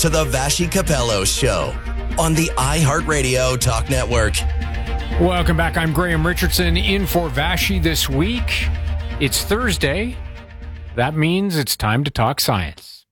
to the Vashi Capello Show on the iHeartRadio Talk Network. Welcome back. I'm Graham Richardson in for Vashi this week. It's Thursday. That means it's time to talk science.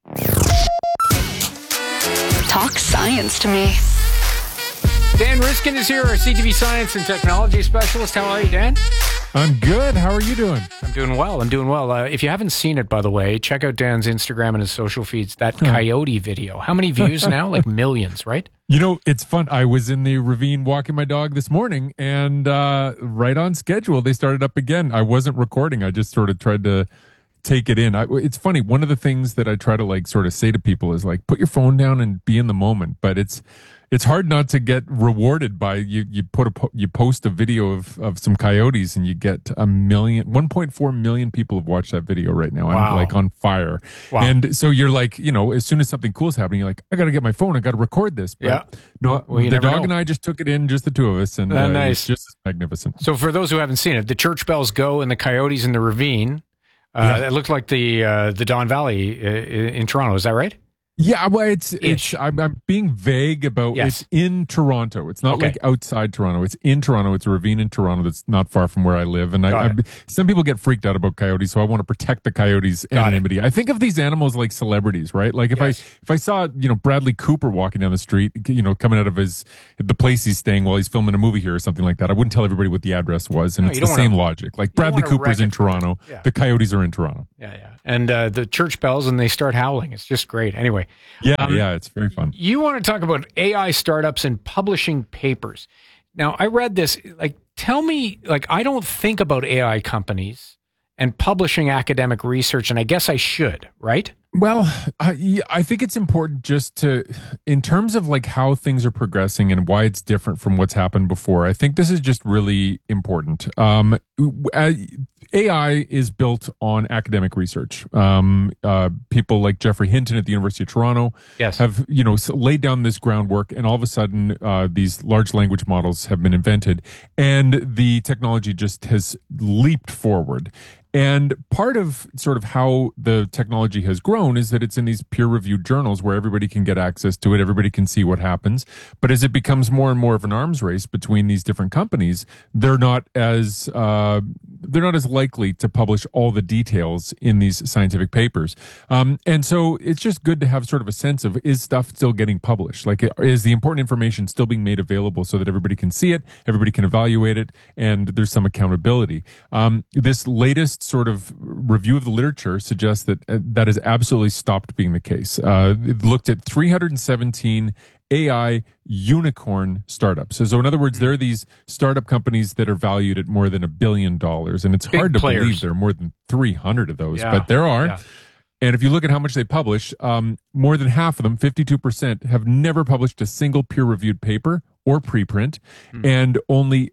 Talk science to me. Dan Riskin is here, our CTV science and technology specialist. How are you, Dan? I'm good. How are you doing? I'm doing well. If you haven't seen it, by the way, check out Dan's Instagram and his social feeds. That coyote video. How many views now? Like millions, right? You know, it's fun. I was in the ravine walking my dog this morning, and right on schedule, they started up again. I wasn't recording. I just sort of tried to take it in. It's funny. One of the things that I try to like sort of say to people is like, put your phone down and be in the moment. But it's hard not to get rewarded by you post a video of some coyotes and you get 1.4 million people have watched that video right now. Wow. I'm like on fire. Wow. And so you're like, you know, as soon as something cool is happening, you're like, I got to get my phone. I got to record this. But yeah. No, well, the dog and I just took it in, just the two of us. And nice. It's just magnificent. So for those who haven't seen it, the church bells go and the coyotes in the ravine. It looked like the Don Valley in Toronto. Is that right? Yeah, well, I'm being vague about. Yes. It's in Toronto. It's not like outside Toronto. It's in Toronto. It's a ravine in Toronto that's not far from where I live. And some people get freaked out about coyotes, so I want to protect the coyotes' anonymity. I think of these animals like celebrities, right? Like if I saw Bradley Cooper walking down the street, coming out of the place he's staying while he's filming a movie here or something like that, I wouldn't tell everybody what the address was. And it's the same logic. Like Bradley Cooper's in Toronto, the coyotes are in Toronto. Yeah. And the church bells and they start howling. It's just great. Anyway. Yeah, it's very fun. You want to talk about AI startups and publishing papers. Now, I read this, tell me, I don't think about AI companies and publishing academic research, and I guess I should, right? Well, I think it's important just to, in terms of how things are progressing and why it's different from what's happened before, I think this is just really important. AI is built on academic research. People like Geoffrey Hinton at the University of Toronto have, laid down this groundwork, and all of a sudden, these large language models have been invented, and the technology just has leaped forward. And part of sort of how the technology has grown is that it's in these peer-reviewed journals where everybody can get access to it, everybody can see what happens. But as it becomes more and more of an arms race between these different companies, they're not as likely to publish all the details in these scientific papers. And so it's just good to have sort of a sense of, is stuff still getting published? Is the important information still being made available so that everybody can see it, everybody can evaluate it, and there's some accountability. This latest sort of review of the literature suggests that that has absolutely stopped being the case. It looked at 317 AI unicorn startups. So in other words, there are these startup companies that are valued at more than $1 billion. And it's hard to believe there are more than 300 of those, but there are. Yeah. And if you look at how much they publish, more than half of them, 52%, have never published a single peer-reviewed paper or preprint, and only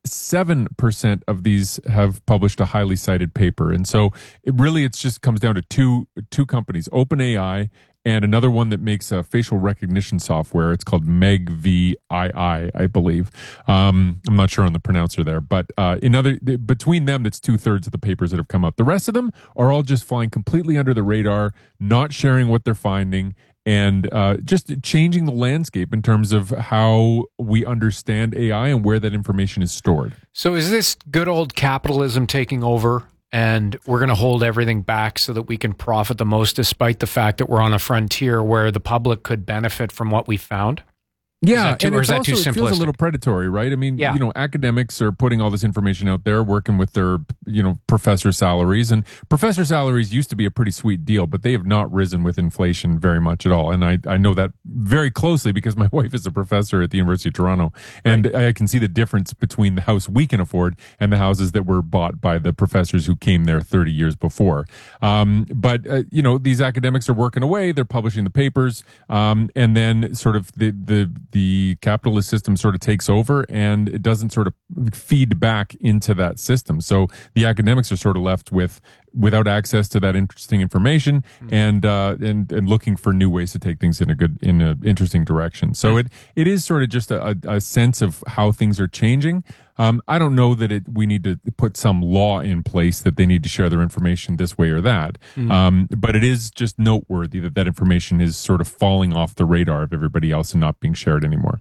7% of these have published a highly cited paper. And so it just comes down to two companies, OpenAI and another one that makes a facial recognition software. It's called MEGVII, I believe. I'm not sure on the pronouncer there, but between them, that's 2/3 of the papers that have come up. The rest of them are all just flying completely under the radar, not sharing what they're finding, and just changing the landscape in terms of how we understand AI and where that information is stored. So is this good old capitalism taking over, and we're going to hold everything back so that we can profit the most, despite the fact that we're on a frontier where the public could benefit from what we found? Yeah, and it feels a little predatory, right? I mean, academics are putting all this information out there, working with their, professor salaries. And professor salaries used to be a pretty sweet deal, but they have not risen with inflation very much at all. And I know that very closely because my wife is a professor at the University of Toronto. And I can see the difference between the house we can afford and the houses that were bought by the professors who came there 30 years before. But these academics are working away. They're publishing the papers. And then sort of the capitalist system sort of takes over, and it doesn't sort of feed back into that system. So the academics are sort of left with without access to that interesting information, and looking for new ways to take things in an interesting direction. So it is sort of just a sense of how things are changing. I don't know that we need to put some law in place that they need to share their information this way or that. But it is just noteworthy that information is sort of falling off the radar of everybody else and not being shared anymore.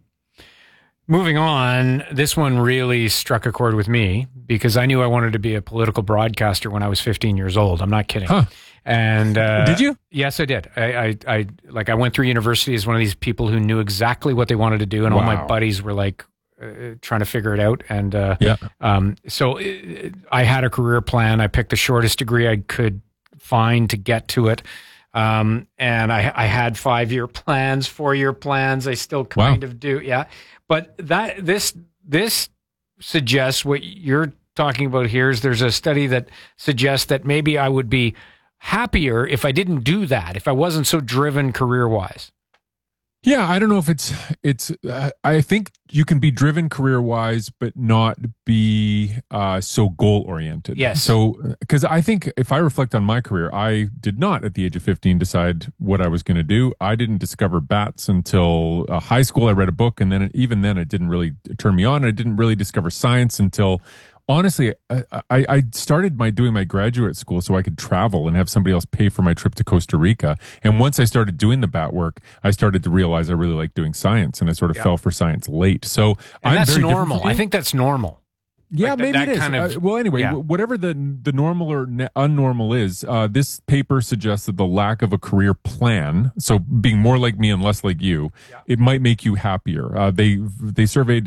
Moving on, this one really struck a chord with me because I knew I wanted to be a political broadcaster when I was 15 years old. I'm not kidding. Huh. And did you? Yes, I did. I went through university as one of these people who knew exactly what they wanted to do, and all my buddies were like, trying to figure it out. And so I had a career plan. I picked the shortest degree I could find to get to it. And I had 5-year plans, 4-year plans. I still kind of do. Yeah. But this suggests what you're talking about here is there's a study that suggests that maybe I would be happier if I didn't do that, if I wasn't so driven career-wise. Yeah, I don't know if it's. I think you can be driven career-wise, but not be so goal-oriented. Yes. So, because I think if I reflect on my career, I did not at the age of 15 decide what I was going to do. I didn't discover bats until high school. I read a book, and then even then, it didn't really turn me on. I didn't really discover science until. Honestly, I started doing my graduate school so I could travel and have somebody else pay for my trip to Costa Rica. And once I started doing the bat work, I started to realize I really liked doing science, and I sort of fell for science late. So that's normal. I think that's normal. Yeah, maybe it is. Kind of, well, anyway, whatever the normal or unnormal is, this paper suggests that the lack of a career plan, so being more like me and less like you, it might make you happier. They surveyed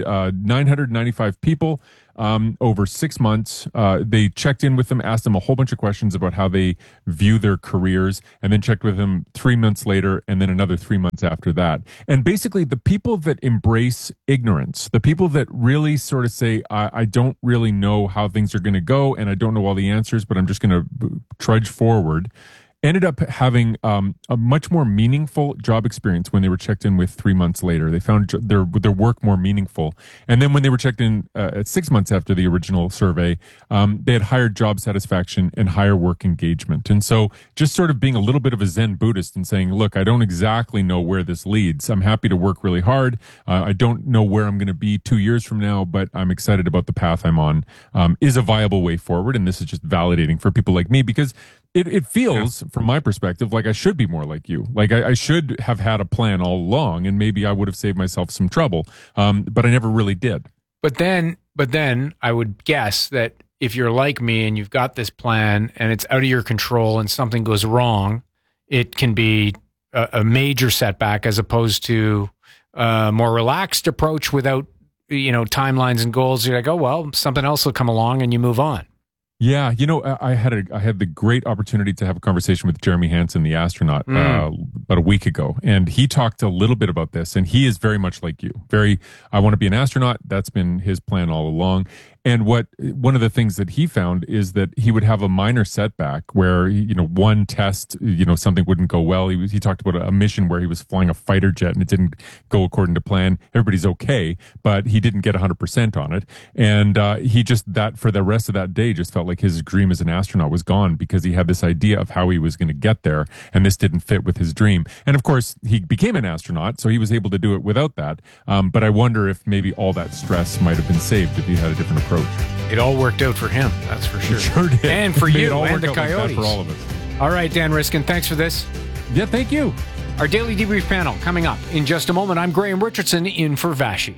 995 people over 6 months. They checked in with them, asked them a whole bunch of questions about how they view their careers, and then checked with them 3 months later and then another 3 months after that. And basically, the people that embrace ignorance, the people that really sort of say, I don't really know how things are going to go, and I don't know all the answers, but I'm just going to trudge forward, ended up having a much more meaningful job experience when they were checked in with 3 months later. They found their work more meaningful. And then when they were checked in at 6 months after the original survey, they had higher job satisfaction and higher work engagement. And so just sort of being a little bit of a Zen Buddhist and saying, look, I don't exactly know where this leads. I'm happy to work really hard. I don't know where I'm going to be 2 years from now, but I'm excited about the path I'm on, is a viable way forward. And this is just validating for people like me because it feels, from my perspective, like I should be more like you. Like I should have had a plan all along, and maybe I would have saved myself some trouble. But I never really did. But then I would guess that if you're like me and you've got this plan and it's out of your control and something goes wrong, it can be a major setback as opposed to a more relaxed approach without, timelines and goals. You're like, oh, well, something else will come along and you move on. Yeah, I had the great opportunity to have a conversation with Jeremy Hansen, the astronaut, about a week ago, and he talked a little bit about this. And he is very much like you. I want to be an astronaut. That's been his plan all along. And one of the things that he found is that he would have a minor setback where, one test, something wouldn't go well. He talked about a mission where he was flying a fighter jet and it didn't go according to plan. Everybody's okay, but he didn't get 100% on it. And he just, for the rest of that day, just felt like his dream as an astronaut was gone because he had this idea of how he was going to get there. And this didn't fit with his dream. And of course, he became an astronaut, so he was able to do it without that. But I wonder if maybe all that stress might have been saved if he had a different approach. It all worked out for him, that's for sure. It sure did. And for you and the Coyotes. For all of us. All right, Dan Riskin, thanks for this. Yeah, thank you. Our Daily Debrief panel coming up in just a moment. I'm Graham Richardson in for Vashi.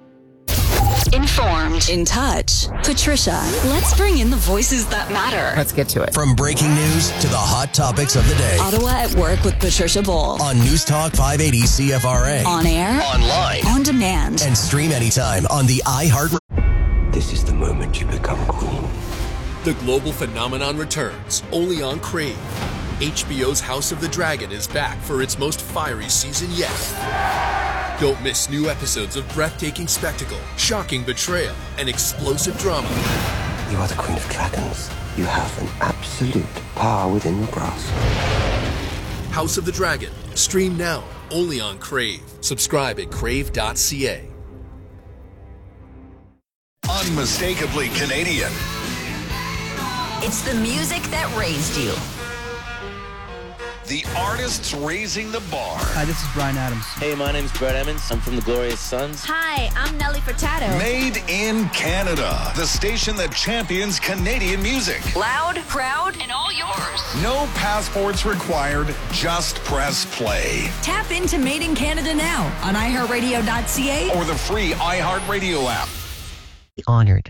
Informed, in touch, Patricia. Let's bring in the voices that matter. Let's get to it. From breaking news to the hot topics of the day. Ottawa at Work with Patricia Bowl. On News Talk 580 CFRA. On air. Online. On demand. And stream anytime on the iHeart. This is the moment you become queen. The global phenomenon returns, only on Crave. HBO's House of the Dragon is back for its most fiery season yet. Don't miss new episodes of breathtaking spectacle, shocking betrayal, and explosive drama. You are the Queen of Dragons. You have an absolute power within your grasp. House of the Dragon. Stream now, only on Crave. Subscribe at crave.ca. Unmistakably Canadian. It's the music that raised you. The artists raising the bar. Hi, this is Bryan Adams. Hey, my name's Brett Emmons. I'm from the Glorious Sons. Hi, I'm Nelly Furtado. Made in Canada. The station that champions Canadian music. Loud, proud, and all yours. No passports required. Just press play. Tap into Made in Canada now on iHeartRadio.ca or the free iHeartRadio app. Honored.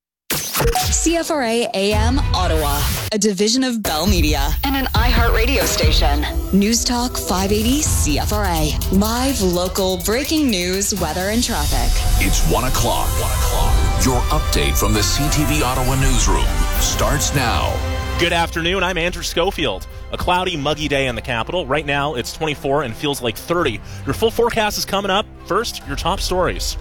CFRA AM Ottawa, a division of Bell Media and an iHeartRadio station. News Talk 580 CFRA. Live, local, breaking news, weather, and traffic. It's 1 o'clock. Your update from the CTV Ottawa newsroom starts now. Good afternoon. I'm Andrew Schofield. A cloudy, muggy day in the capital. Right now, it's 24 and feels like 30. Your full forecast is coming up. First, your top stories.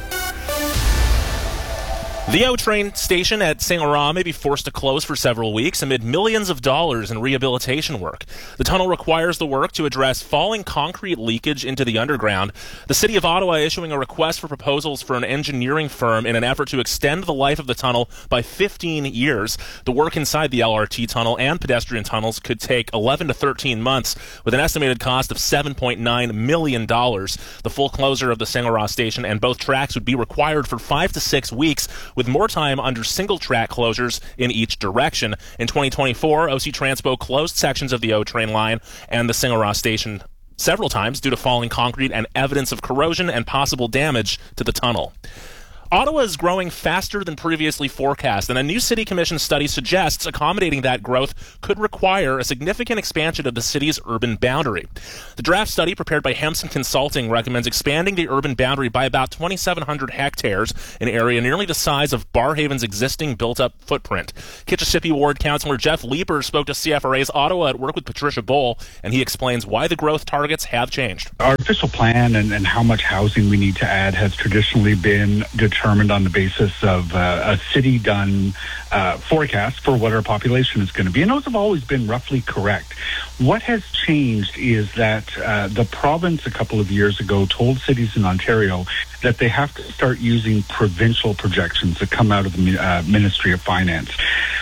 The O train station at St. Laurent may be forced to close for several weeks amid millions of dollars in rehabilitation work. The tunnel requires the work to address falling concrete leakage into the underground. The City of Ottawa issuing a request for proposals for an engineering firm in an effort to extend the life of the tunnel by 15 years. The work inside the LRT tunnel and pedestrian tunnels could take 11 to 13 months with an estimated cost of $7.9 million. The full closure of the St. Laurent station and both tracks would be required for 5 to 6 weeks, with more time under single-track closures in each direction. In 2024, OC Transpo closed sections of the O train line and the St. Laurent station several times due to falling concrete and evidence of corrosion and possible damage to the tunnel. Ottawa is growing faster than previously forecast, and a new City Commission study suggests accommodating that growth could require a significant expansion of the city's urban boundary. The draft study prepared by Hempson Consulting recommends expanding the urban boundary by about 2,700 hectares, an area nearly the size of Barrhaven's existing built-up footprint. Kitchissippi Ward Councillor Jeff Leeper spoke to CFRA's Ottawa at Work with Patricia Bowl, and he explains why the growth targets have changed. Our official plan and how much housing we need to add has traditionally been determined on the basis of a city-done forecast for what our population is going to be. And those have always been roughly correct. What has changed is that the province a couple of years ago told cities in Ontario that they have to start using provincial projections that come out of the Ministry of Finance.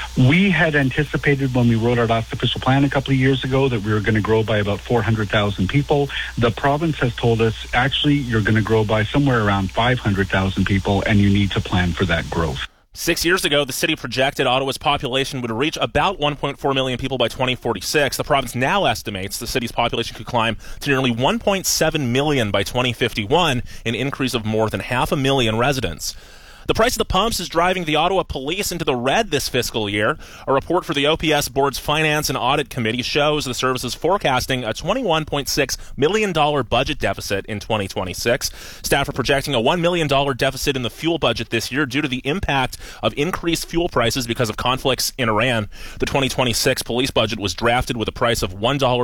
We had anticipated when we wrote our last official plan a couple of years ago that we were going to grow by about 400,000 people. The province has told us, actually, you're going to grow by somewhere around 500,000 people, and you need to plan for that growth. 6 years ago, the city projected Ottawa's population would reach about 1.4 million people by 2046. The province now estimates the city's population could climb to nearly 1.7 million by 2051, an increase of more than 500,000 residents. The price of the pumps is driving the Ottawa Police into the red this fiscal year. A report for the OPS Board's Finance and Audit Committee shows the service is forecasting a $21.6 million budget deficit in 2026. Staff are projecting a $1 million deficit in the fuel budget this year due to the impact of increased fuel prices because of conflicts in Iran. The 2026 police budget was drafted with a price of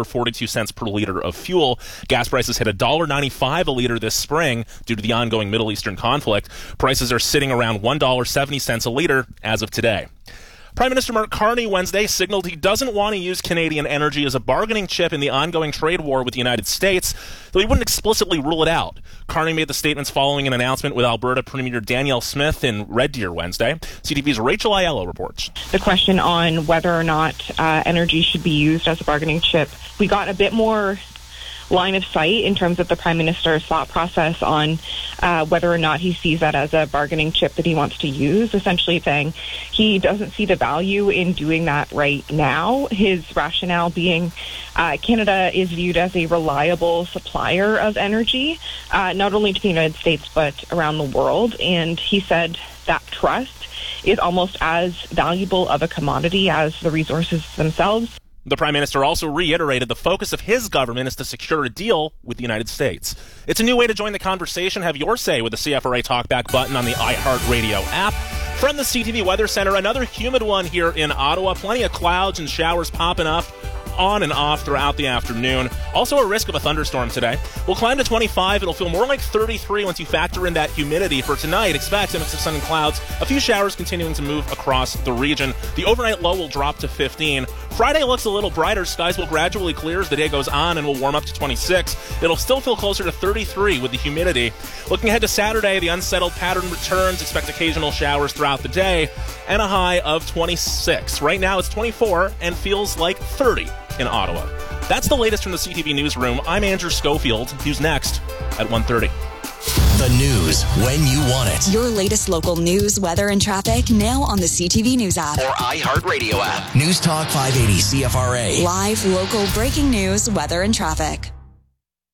$1.42 per liter of fuel. Gas prices hit $1.95 a liter this spring due to the ongoing Middle Eastern conflict. Prices are sitting around $1.70 a liter as of today. Prime Minister Mark Carney Wednesday signaled he doesn't want to use Canadian energy as a bargaining chip in the ongoing trade war with the United States, though he wouldn't explicitly rule it out. Carney made the statements following an announcement with Alberta Premier Danielle Smith in Red Deer Wednesday. CTV's Rachel Aiello reports. The question on whether or not energy should be used as a bargaining chip, we got a bit more line of sight in terms of the Prime Minister's thought process on whether or not he sees that as a bargaining chip that he wants to use, essentially saying he doesn't see the value in doing that right now. His rationale being Canada is viewed as a reliable supplier of energy, not only to the United States but around the world. And he said that trust is almost as valuable of a commodity as the resources themselves. The Prime Minister also reiterated the focus of his government is to secure a deal with the United States. It's a new way to join the conversation. Have your say with the CFRA Talkback button on the iHeartRadio app. From the CTV Weather Center, another humid one here in Ottawa. Plenty of clouds and showers popping up on and off throughout the afternoon. Also a risk of a thunderstorm today. We'll climb to 25. It'll feel more like 33 once you factor in that humidity. For tonight, expect a mix of sun and clouds. A few showers continuing to move across the region. The overnight low will drop to 15. Friday looks a little brighter. Skies will gradually clear as the day goes on and will warm up to 26. It'll still feel closer to 33 with the humidity. Looking ahead to Saturday, the unsettled pattern returns. Expect occasional showers throughout the day and a high of 26. Right now it's 24 and feels like 30 in Ottawa. That's the latest from the CTV Newsroom. I'm Andrew Schofield. Who's next at 1:30? The news when you want it. Your latest local news, weather, and traffic now on the CTV News app. Or iHeartRadio app. News Talk 580 CFRA. Live, local, breaking news, weather, and traffic.